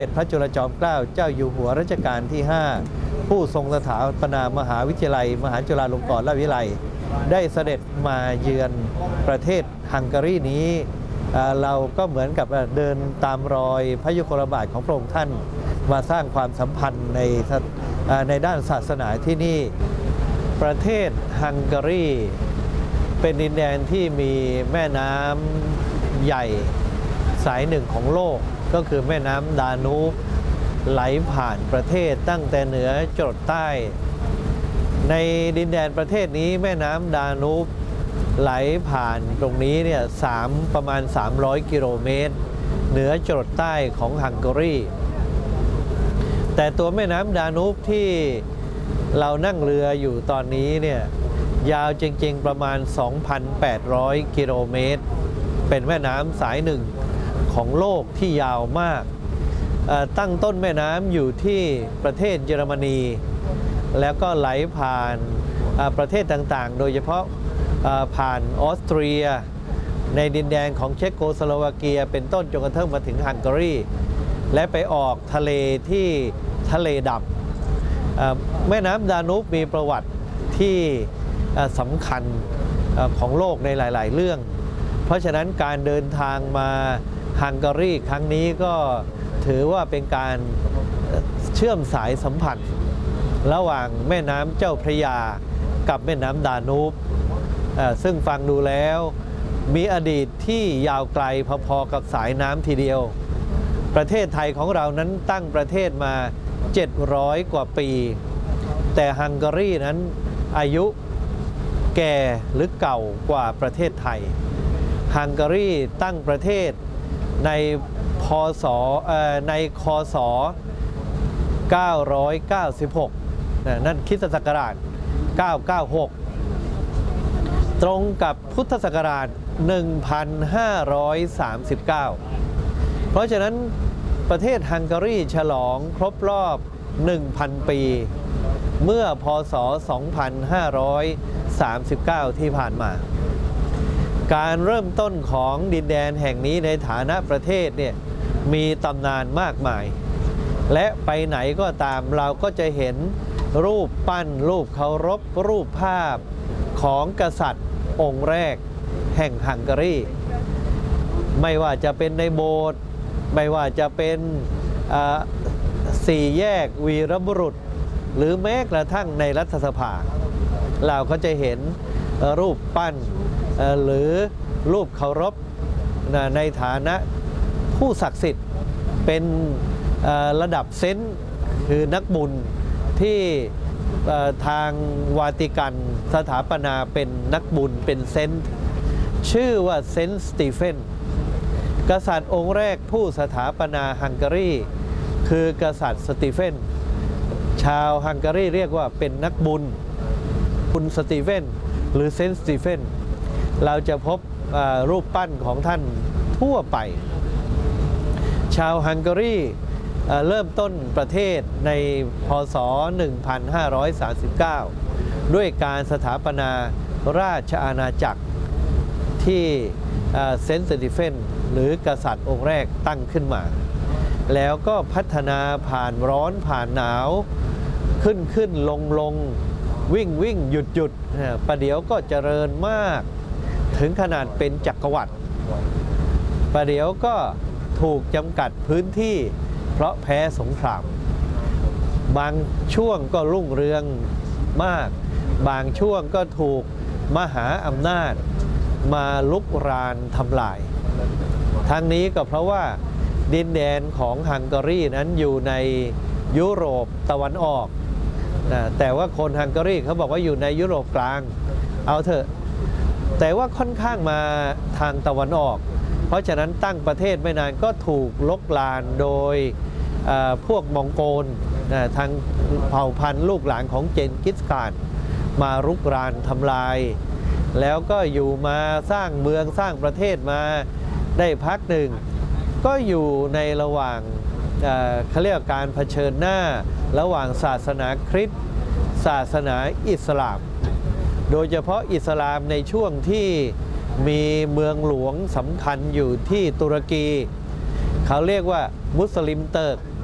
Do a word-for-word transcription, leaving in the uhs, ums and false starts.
พระจุลจอมเกล้าเจ้าอยู่หัวรัชกาลที่ห้าผู้ทรงสถาปนามหาวิทยาลัยมหาจุฬาลงกรณราชวิทยาลัยได้เสด็จมาเยือนประเทศฮังการีนี้เราก็เหมือนกับเดินตามรอยพระยุคลบาทของพระองค์ท่านมาสร้างความสัมพันธ์ในในด้านศาสนาที่นี่ประเทศฮังการีเป็นดินแดนที่มีแม่น้ำใหญ่สายหนึ่งของโลกก็คือแม่น้ำดานูบไหลผ่านประเทศตั้งแต่เหนือจรดใต้ในดินแดนประเทศนี้แม่น้ำดานูบไหลผ่านตรงนี้เนี่ยสามประมาณสามร้อยกิโลเมตรเหนือจรดใต้ของฮังการีแต่ตัวแม่น้ำดานูบที่เรานั่งเรืออยู่ตอนนี้เนี่ยยาวจริงๆประมาณ สองพันแปดร้อย กิโลเมตรเป็นแม่น้ำสายหนึ่งของโลกที่ยาวมากตั้งต้นแม่น้ำอยู่ที่ประเทศเยอรมนีแล้วก็ไหลผ่านประเทศต่างๆโดยเฉพาะผ่านออสเตรียในดินแดนของเช็กโกสโลวาเกียเป็นต้นจนกระทั่งมาถึงฮังการีและไปออกทะเลที่ทะเลดำแม่น้ำดานูบมีประวัติที่สำคัญของโลกในหลายๆเรื่องเพราะฉะนั้นการเดินทางมาฮังการีครั้งนี้ก็ถือว่าเป็นการเชื่อมสายสัมพันธ์ระหว่างแม่น้ำเจ้าพระยากับแม่น้ำดานูบซึ่งฟังดูแล้วมีอดีตที่ยาวไกลพอๆกับสายน้ำทีเดียวประเทศไทยของเรานั้นตั้งประเทศมาเจ็ดร้อยกว่าปีแต่ฮังการีนั้นอายุแก่หรือเก่ากว่าประเทศไทยฮังการีตั้งประเทศในพศในคศเก้าร้อยเก้าสิบหกนั่นคริสตศักราชเก้าร้อยเก้าสิบหกตรงกับพุทธศักราชหนึ่งพันห้าร้อยสามสิบเก้าเพราะฉะนั้นประเทศฮังการีฉลองครบรอบ หนึ่งพัน ปีเมื่อพศสองพันห้าร้อยสามสิบเก้าที่ผ่านมาการเริ่มต้นของดินแดนแห่งนี้ในฐานะประเทศเนี่ยมีตำนานมากมายและไปไหนก็ตามเราก็จะเห็นรูปปั้นรูปเคารพรูปภาพของกษัตริย์องค์แรกแห่งฮังการีไม่ว่าจะเป็นในโบสถ์ไม่ว่าจะเป็นสี่แยกวีรบุรุษหรือแม้กระทั่งในรัฐสภาเราก็จะเห็นรูปปั้นหรือรูปเคารพในฐานะผู้ศักดิ์สิทธิ์เป็นระดับเซนต์คือนักบุญที่ทางวาติกันสถาปนาเป็นนักบุญเป็นเซนต์ชื่อว่าเซนต์สตีเฟนกษัตริย์องค์แรกผู้สถาปนาฮังการีคือกษัตริย์สตีเฟนชาวฮังการีเรียกว่าเป็นนักบุญคุณสตีเฟนหรือเซนต์สตีเฟนเราจะพบรูปปั้นของท่านทั่วไปชาวฮังการีเริ่มต้นประเทศในพศหนึ่งพันห้าร้อยสามสิบเก้าด้วยการสถาปนาราชอาณาจักรที่เซนต์สตีเฟนหรือกษัตริย์องค์แรกตั้งขึ้นมาแล้วก็พัฒนาผ่านร้อนผ่านหนาวขึ้นขึ้นลงลงวิ่งวิ่งหยุดหยุดประเดี๋ยวก็เจริญมากถึงขนาดเป็นจักรวรรดิประเดี๋ยวก็ถูกจำกัดพื้นที่เพราะแพ้สงครามบางช่วงก็รุ่งเรืองมากบางช่วงก็ถูกมหาอำนาจมาลุกรานทำลายทั้งนี้ก็เพราะว่าดินแดนของฮังการีนั้นอยู่ในยุโรปตะวันออกนะแต่ว่าคนฮังการีเขาบอกว่าอยู่ในยุโรปกลางเอาเถอะแต่ว่าค่อนข้างมาทางตะวันออกเพราะฉะนั้นตั้งประเทศไม่นานก็ถูกลบลานโดยพวกมองโกลนะทางเผ่าพันธุ์ลูกหลานของเจนกิสข่านมารุกรานทำลายแล้วก็อยู่มาสร้างเมืองสร้างประเทศมาได้พักหนึ่งก็อยู่ในระหว่างเขาเรียกการเผชิญหน้าระหว่างศาสนาคริสต์ศาสนาอิสลามโดยเฉพาะอิสลามในช่วงที่มีเมืองหลวงสำคัญอยู่ที่ตุรกี เขเขาเรียกว่ามุสลิมเติร์ก